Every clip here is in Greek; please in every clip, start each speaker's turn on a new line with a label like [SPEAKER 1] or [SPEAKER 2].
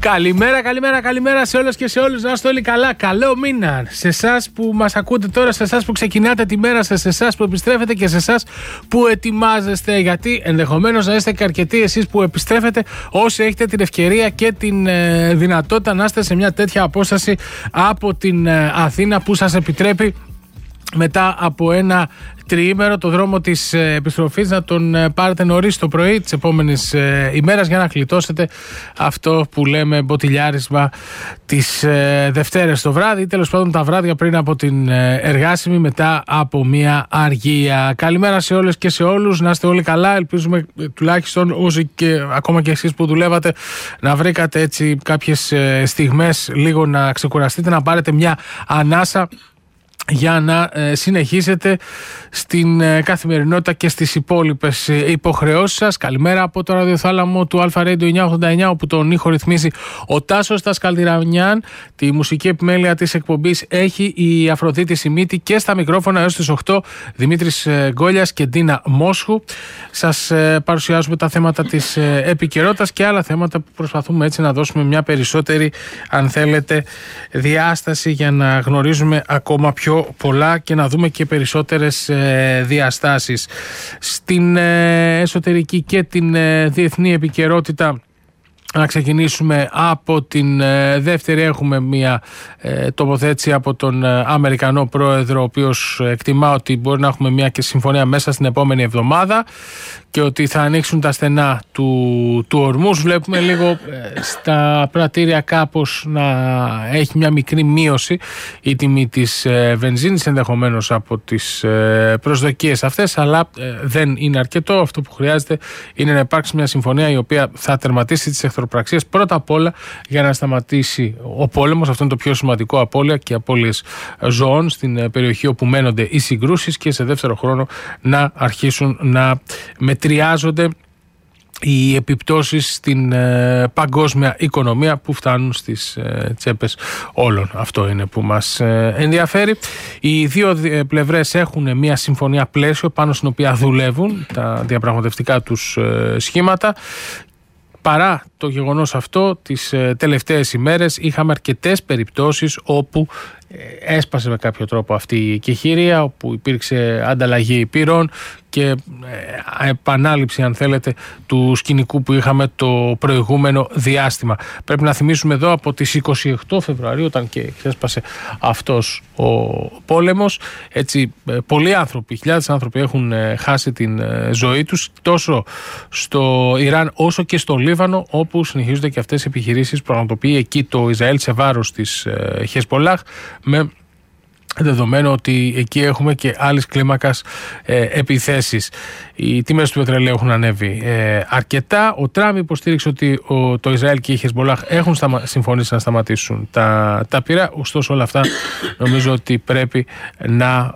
[SPEAKER 1] Καλημέρα σε όλες και σε όλους. Να είστε όλοι καλά. Καλό μήνα σε εσάς που μας ακούτε τώρα, σε εσάς που ξεκινάτε τη μέρα σας, σε εσάς που επιστρέφετε και σε εσάς που ετοιμάζεστε. Γιατί ενδεχομένως να είστε και αρκετοί εσείς που επιστρέφετε, όσοι έχετε την ευκαιρία και την δυνατότητα να είστε σε μια τέτοια απόσταση από την Αθήνα που σας επιτρέπει μετά από ένα τριήμερο το δρόμο της επιστροφής να τον πάρετε νωρίς το πρωί της επόμενης ημέρας για να γλιτώσετε αυτό που λέμε μποτιλιάρισμα τις Δευτέρες το βράδυ ή τέλος πάντων τα βράδια πριν από την εργάσιμη μετά από μια αργία. Καλημέρα σε όλες και σε όλους, να είστε όλοι καλά. Ελπίζουμε τουλάχιστον όσοι και ακόμα και εσείς που δουλεύατε να βρήκατε έτσι κάποιες στιγμές λίγο να ξεκουραστείτε, να πάρετε μια ανάσα για να συνεχίσετε στην καθημερινότητα και στις υπόλοιπες υποχρεώσεις σας. Καλημέρα από το ραδιοθάλαμο του Αλφα Radio 989, όπου τον ήχο ρυθμίζει ο Τάσος Τασκαλτιρανιάν. Τη μουσική επιμέλεια της εκπομπής έχει η Αφροδίτη Σιμίτη και στα μικρόφωνα έως τις 8 Δημήτρης Γκόλιας και Ντίνα Μόσχου. Σας παρουσιάζουμε τα θέματα της επικαιρότητας και άλλα θέματα που προσπαθούμε έτσι να δώσουμε μια περισσότερη, αν θέλετε, διάσταση για να γνωρίζουμε ακόμα πιο πολλά και να δούμε και περισσότερες διαστάσεις. Στην εσωτερική και την διεθνή επικαιρότητα, να ξεκινήσουμε από την δεύτερη. Έχουμε μια τοποθέτηση από τον Αμερικανό πρόεδρο, ο οποίος εκτιμά ότι μπορεί να έχουμε μια και συμφωνία μέσα στην επόμενη εβδομάδα και ότι θα ανοίξουν τα στενά του Ορμούς. Βλέπουμε λίγο στα πρατήρια κάπως να έχει μια μικρή μείωση η τιμή της βενζίνης, ενδεχομένως από τις προσδοκίες αυτές, αλλά δεν είναι αρκετό. Αυτό που χρειάζεται είναι να υπάρξει μια συμφωνία η οποία θα τερματίσει τις εχθροπραξίες πρώτα απ' όλα για να σταματήσει ο πόλεμος. Αυτό είναι το πιο σημαντικό, απώλεια και απώλειες ζώων στην περιοχή όπου μένονται οι συγκρούσεις, και σε δεύτερο χρόνο να αρχίσουν να μετριάζονται οι επιπτώσεις στην παγκόσμια οικονομία που φτάνουν στις τσέπες όλων. Αυτό είναι που μας ενδιαφέρει. Οι δύο πλευρές έχουν μια συμφωνία πλαίσιο πάνω στην οποία δουλεύουν τα διαπραγματευτικά τους σχήματα. Παρά το γεγονός αυτό, τις τελευταίες ημέρες είχαμε αρκετές περιπτώσεις όπου έσπασε με κάποιο τρόπο αυτή η εκεχηρία, όπου υπήρξε ανταλλαγή πυρών και επανάληψη, αν θέλετε, του σκηνικού που είχαμε το προηγούμενο διάστημα. Πρέπει να θυμίσουμε εδώ από τις 28 Φεβρουαρίου, όταν και έσπασε αυτός ο πόλεμος, έτσι πολλοί άνθρωποι, χιλιάδες άνθρωποι έχουν χάσει την ζωή τους, τόσο στο Ιράν όσο και στο Λίβανο, όπου συνεχίζονται και αυτές οι επιχειρήσεις που πραγματοποιεί εκεί το Ισραήλ σε βάρος της Χεσμπολάχ, με δεδομένο ότι εκεί έχουμε και άλλης κλίμακας επιθέσεις. Οι τιμές του πετρελαίου έχουν ανέβει αρκετά. Ο Τραμπ υποστήριξε ότι το Ισραήλ και η Χεσμπολάχ έχουν συμφωνήσει να σταματήσουν τα πυρά. Ωστόσο όλα αυτά νομίζω ότι πρέπει να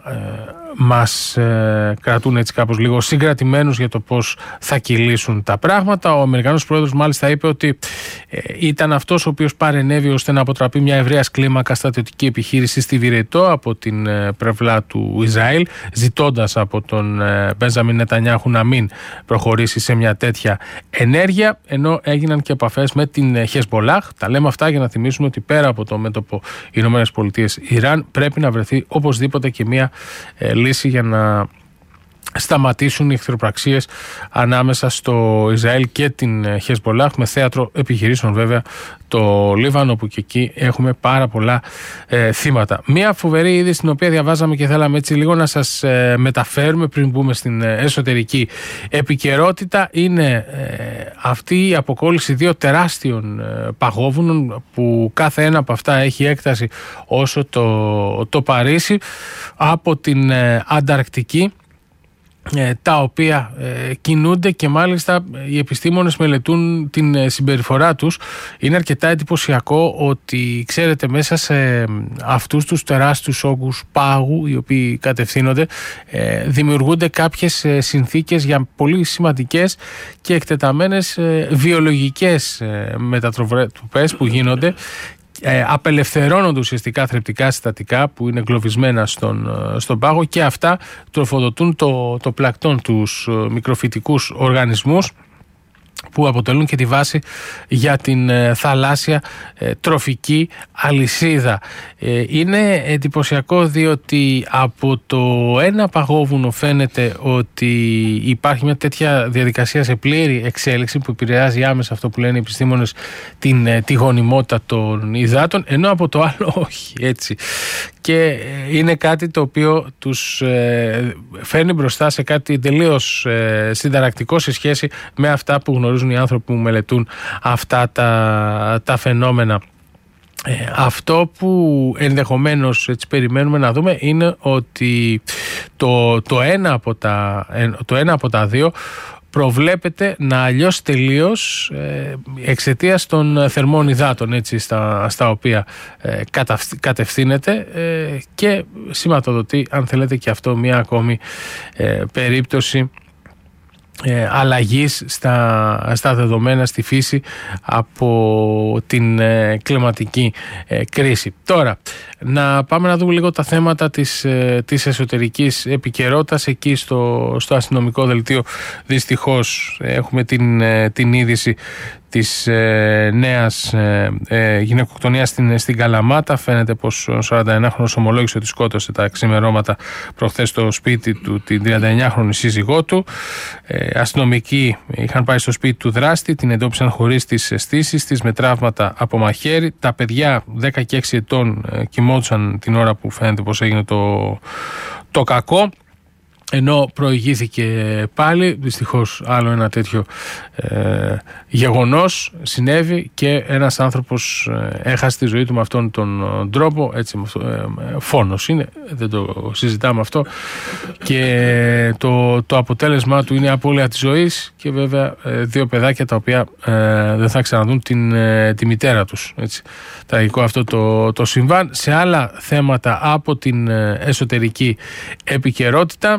[SPEAKER 1] μας κρατούν έτσι κάπως λίγο συγκρατημένους για το πώς θα κυλήσουν τα πράγματα. Ο Αμερικανός πρόεδρος μάλιστα είπε ότι ήταν αυτός ο οποίος παρενέβη ώστε να αποτραπεί μια ευρείας κλίμακα στρατιωτική επιχείρηση στη Βηρετό από την πλευρά του Ισραήλ, ζητώντας από τον Μπενζαμίν Νετανιάχου να μην προχωρήσει σε μια τέτοια ενέργεια, ενώ έγιναν και επαφές με την Χεσμπολάχ. Τα λέμε αυτά για να θυμίσουμε ότι πέρα από το μέτωπο ΗΠΑ-Ιράν πρέπει να βρεθεί οπωσδήποτε και μια λύση για να σταματήσουν οι εχθροπραξίες ανάμεσα στο Ισραήλ και την Χεσμπολάχ, με θέατρο επιχειρήσεων βέβαια το Λίβανο, που και εκεί έχουμε πάρα πολλά θύματα. Μία φοβερή είδηση την οποία διαβάζαμε και θέλαμε έτσι λίγο να σας μεταφέρουμε πριν μπούμε στην εσωτερική επικαιρότητα είναι αυτή η αποκόλληση δύο τεράστιων παγόβουνων, που κάθε ένα από αυτά έχει έκταση όσο το Παρίσι, από την Ανταρκτική, τα οποία κινούνται και μάλιστα οι επιστήμονες μελετούν την συμπεριφορά τους. Είναι αρκετά εντυπωσιακό ότι, ξέρετε, μέσα σε αυτούς τους τεράστιους όγκους πάγου οι οποίοι κατευθύνονται δημιουργούνται κάποιες συνθήκες για πολύ σημαντικές και εκτεταμένες βιολογικές μετατροπές που γίνονται. Απελευθερώνονται ουσιαστικά θρεπτικά συστατικά που είναι εγκλωβισμένα στον πάγο, και αυτά τροφοδοτούν το πλακτόν, τους μικροφυτικούς οργανισμούς, που αποτελούν και τη βάση για την θαλάσσια τροφική αλυσίδα. Είναι εντυπωσιακό διότι από το ένα παγόβουνο φαίνεται ότι υπάρχει μια τέτοια διαδικασία σε πλήρη εξέλιξη που επηρεάζει άμεσα αυτό που λένε οι επιστήμονες τη γονιμότητα των υδάτων, ενώ από το άλλο όχι, έτσι. Και είναι κάτι το οποίο τους φέρνει μπροστά σε κάτι τελείως συνταρακτικό σε σχέση με αυτά που γνωρίζουν οι άνθρωποι που μελετούν αυτά τα φαινόμενα. Αυτό που ενδεχομένως έτσι περιμένουμε να δούμε είναι ότι το ένα από τα δύο προβλέπεται να αλλιώσει τελείως εξαιτίας των θερμών υδάτων, έτσι, στα οποία κατευθύνεται, και σηματοδοτεί, αν θέλετε, και αυτό μια ακόμη περίπτωση αλλαγής στα δεδομένα, στη φύση από την κλιματική κρίση. Τώρα, να πάμε να δούμε λίγο τα θέματα της εσωτερικής επικαιρότητας. Εκεί στο αστυνομικό δελτίο δυστυχώς έχουμε την είδηση της νέας γυναικοκτονίας στην Καλαμάτα. Φαίνεται πως ο 41χρονος ομολόγησε ότι σκότωσε τα ξημερώματα προχθές στο σπίτι του την 39χρονη σύζυγό του. Αστυνομικοί είχαν πάει στο σπίτι του δράστη, την εντόπισαν χωρίς τις αισθήσεις της, με τραύματα από μαχαίρι. Τα παιδιά 10 και 6 ετών κοιμόντουσαν την ώρα που φαίνεται πως έγινε το κακό, ενώ προηγήθηκε πάλι. Δυστυχώς άλλο ένα τέτοιο γεγονός συνέβη και ένας άνθρωπος έχασε τη ζωή του με αυτόν τον τρόπο, έτσι, φόνος είναι, δεν το συζητάμε αυτό, και το αποτέλεσμα του είναι απώλεια της ζωής και βέβαια δύο παιδάκια τα οποία δεν θα ξαναδούν τη μητέρα τους, έτσι. Τραγικό αυτό το συμβάν. Σε άλλα θέματα από την εσωτερική επικαιρότητα,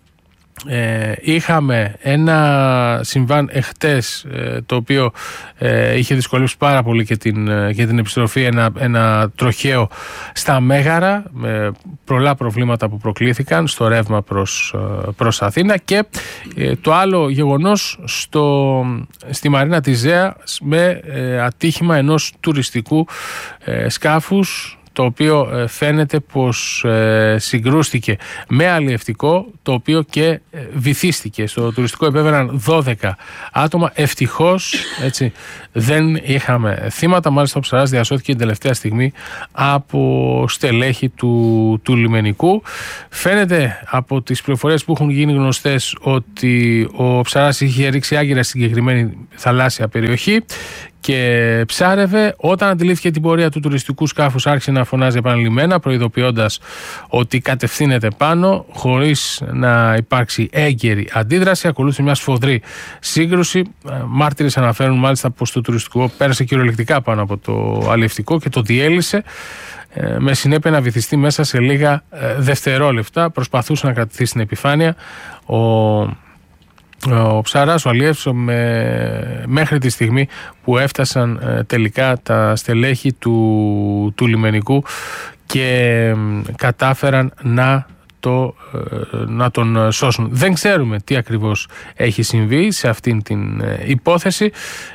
[SPEAKER 1] είχαμε ένα συμβάν εχτες το οποίο είχε δυσκολεύσει πάρα πολύ και την επιστροφή, ένα τροχαίο στα Μέγαρα με πολλά προβλήματα που προκλήθηκαν στο ρεύμα προς Αθήνα, και το άλλο γεγονός στη Μαρίνα της Ζέα με ατύχημα ενός τουριστικού σκάφους, το οποίο φαίνεται πως συγκρούστηκε με αλλιευτικό, το οποίο και βυθίστηκε. Στο τουριστικό επέβαιναν 12 άτομα. Ευτυχώς, έτσι, δεν είχαμε θύματα. Μάλιστα ο ψαράς διασώθηκε την τελευταία στιγμή από στελέχη του λιμενικού. Φαίνεται από τις πληροφορίες που έχουν γίνει γνωστές ότι ο ψαράς είχε ρίξει άγκυρα στην συγκεκριμένη θαλάσσια περιοχή και ψάρευε. Όταν αντιλήφθηκε την πορεία του τουριστικού σκάφους, άρχισε να φωνάζει επανειλημμένα, προειδοποιώντας ότι κατευθύνεται πάνω, χωρίς να υπάρξει έγκαιρη αντίδραση. Ακολούθησε μια σφοδρή σύγκρουση. Μάρτυρες αναφέρουν μάλιστα πως το τουριστικό πέρασε κυριολεκτικά πάνω από το αλλιευτικό και το διέλυσε, με συνέπεια να βυθιστεί μέσα σε λίγα δευτερόλεπτα. Προσπαθούσε να κρατηθεί στην επιφάνεια. Ο ψαράς, ο αλλιεύς, μέχρι τη στιγμή που έφτασαν τελικά τα στελέχη του λιμενικού και κατάφεραν να τον σώσουν. Δεν ξέρουμε τι ακριβώς έχει συμβεί σε αυτήν την υπόθεση.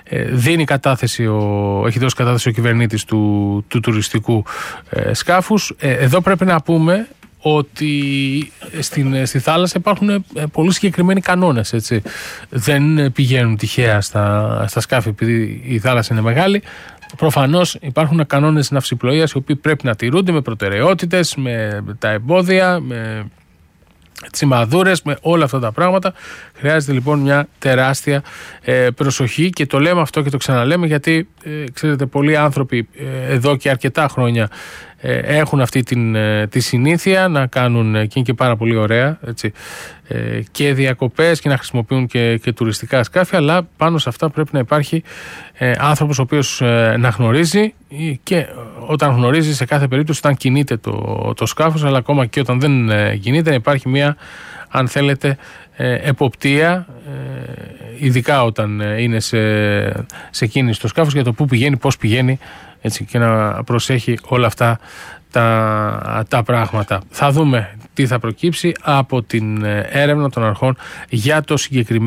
[SPEAKER 1] Έχει δώσει κατάθεση ο κυβερνήτης του τουριστικού σκάφους. Εδώ πρέπει να πούμε ότι στη θάλασσα υπάρχουν πολύ συγκεκριμένοι κανόνες, έτσι. Δεν πηγαίνουν τυχαία στα σκάφη επειδή η θάλασσα είναι μεγάλη. Προφανώς υπάρχουν κανόνες ναυσιπλοείας οι οποίοι πρέπει να τηρούνται με προτεραιότητες, με τα εμπόδια, με τις σημαδούρες, με όλα αυτά τα πράγματα. Χρειάζεται λοιπόν μια τεράστια προσοχή, και το λέμε αυτό και το ξαναλέμε γιατί ξέρετε, πολλοί άνθρωποι εδώ και αρκετά χρόνια έχουν αυτή τη συνήθεια να κάνουν, και είναι και πάρα πολύ ωραία, έτσι, και διακοπές και να χρησιμοποιούν και τουριστικά σκάφη, αλλά πάνω σε αυτά πρέπει να υπάρχει άνθρωπος ο οποίος να γνωρίζει, και όταν γνωρίζει, σε κάθε περίπτωση, όταν κινείται το σκάφος, αλλά ακόμα και όταν δεν κινείται, να υπάρχει μια, αν θέλετε, εποπτεία, ειδικά όταν είναι σε κίνηση το σκάφος, για το πού πηγαίνει, πώς πηγαίνει, έτσι, και να προσέχει όλα αυτά τα πράγματα. Θα δούμε τι θα προκύψει από την έρευνα των αρχών για το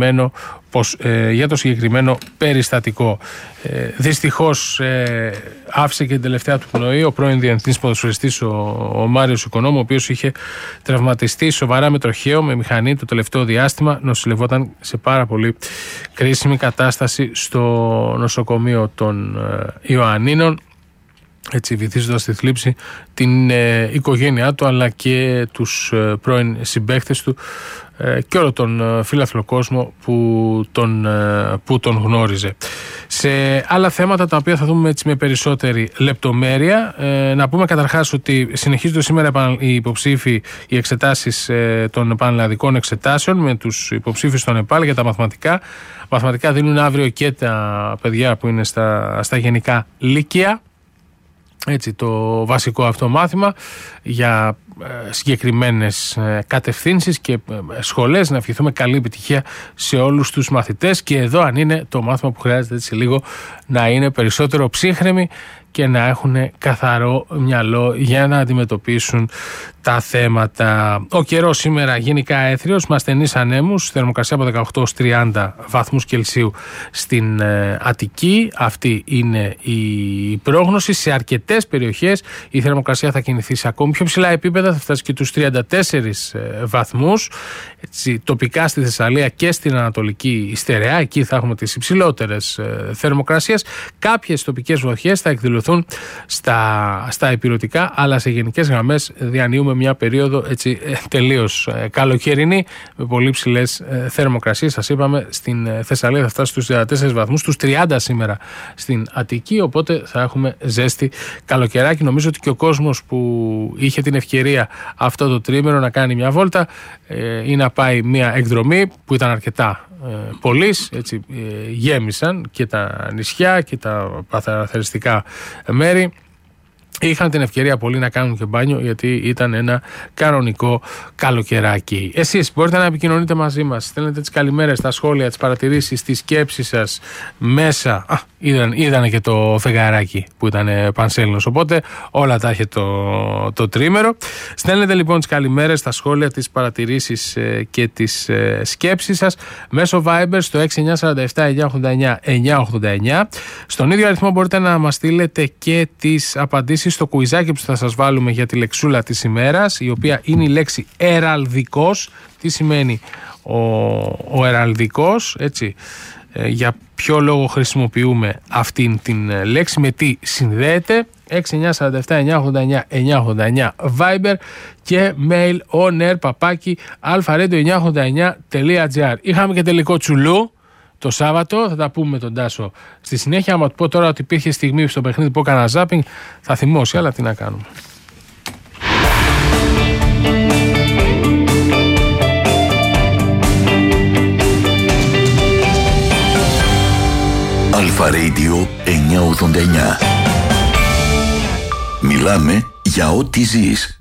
[SPEAKER 1] συγκεκριμένο περιστατικό. Δυστυχώς άφησε και την τελευταία του πνοή ο πρώην διεθνής ποδοσφαιριστής ο Μάριος Οικονόμου, ο οποίος είχε τραυματιστεί σοβαρά με τροχαίο με μηχανή το τελευταίο διάστημα. Νοσηλευόταν σε πάρα πολύ κρίσιμη κατάσταση στο νοσοκομείο των Ιωαννίνων, έτσι βυθίζοντας στη θλίψη την οικογένειά του αλλά και τους πρώην συμπαίκτες του και όλο τον φίλαθλο κόσμο που τον γνώριζε. Σε άλλα θέματα τα οποία θα δούμε έτσι με περισσότερη λεπτομέρεια, να πούμε καταρχάς ότι συνεχίζονται σήμερα οι υποψήφοι, οι εξετάσεις των πανελλαδικών εξετάσεων με τους υποψήφιους των ΕΠΑΛ για τα μαθηματικά. Μαθηματικά δίνουν αύριο και τα παιδιά που είναι στα γενικά λύκεια. Έτσι, το βασικό αυτό μάθημα για συγκεκριμένες κατευθύνσεις και σχολές. Να ευχηθούμε καλή επιτυχία σε όλους τους μαθητές, και εδώ αν είναι το μάθημα που χρειάζεται έτσι λίγο να είναι περισσότερο ψύχρεμοι και να έχουν καθαρό μυαλό για να αντιμετωπίσουν τα θέματα. Ο καιρός σήμερα γενικά έθριος με ασθενείς ανέμους, θερμοκρασία από 18 ως 30 βαθμούς Κελσίου στην Αττική. Αυτή είναι η πρόγνωση. Σε αρκετές περιοχές η θερμοκρασία θα κινηθεί σε ακόμη πιο ψηλά επίπεδα, θα φτάσει και τους 34 βαθμούς. Έτσι, τοπικά στη Θεσσαλία και στην Ανατολική Στερεά, εκεί θα έχουμε τις υψηλότερες θερμοκρασίες. Κάποιες τοπικές βροχές θα εκδηλωθούν στα ηπειρωτικά, αλλά σε γενικές γραμμές διανύουμε μια περίοδο έτσι τελείως καλοκαιρινή με πολύ ψηλές θερμοκρασίες. Σας είπαμε, στην Θεσσαλία θα φτάσει στους 34 βαθμούς, στους 30 σήμερα στην Αττική, οπότε θα έχουμε ζέστη καλοκαιράκι. Νομίζω ότι και ο κόσμος που είχε την ευκαιρία αυτό το τρίμηνο να κάνει μια βόλτα ή να πάει μια εκδρομή που ήταν αρκετά πολλής, έτσι γέμισαν και τα νησιά και τα παραθεριστικά μέρη. Είχαν την ευκαιρία πολλοί να κάνουν και μπάνιο, γιατί ήταν ένα κανονικό καλοκαιράκι. Εσείς μπορείτε να επικοινωνείτε μαζί μας, στέλνετε τις καλημέρες, τα σχόλια, τις παρατηρήσεις, τις σκέψεις σας μέσα. Είδανε και το φεγγαράκι που ήταν πανσέλινος, οπότε όλα τα είχε το τρίμερο. Στέλνετε λοιπόν τις καλημέρες, τα σχόλια, τις παρατηρήσεις και τις σκέψεις σας μέσω Viber στο 6947-989-989. Στον ίδιο αριθμό μπορείτε να μας στείλετε και τις απαντήσεις στο κουιζάκι που θα σας βάλουμε για τη λεξούλα της ημέρας, η οποία είναι η λέξη εραλδικός. Τι σημαίνει ο εραλδικός, έτσι, για ποιο λόγο χρησιμοποιούμε αυτήν την λέξη, με τι συνδέεται. 6947-989-989 Viber και mail onair@alpha-radio989.gr. Είχαμε και τελικό τσουλού το Σάββατο, θα τα πούμε με τον Τάσο στη συνέχεια. Άμα του πω τώρα ότι υπήρχε στιγμή στο παιχνίδι που έκανα ζάπινγκ, θα θυμώσει, αλλά τι να κάνουμε.
[SPEAKER 2] Αλφα Radio 989. Μιλάμε για ό,τι ζεις.